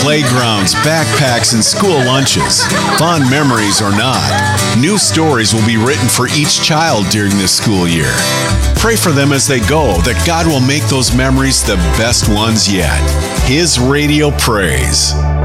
Playgrounds, backpacks, and school lunches. Fond memories or not, new stories will be written for each child during this school year. Pray for them as they go, that God will make those memories the best ones yet. His Radio Praise.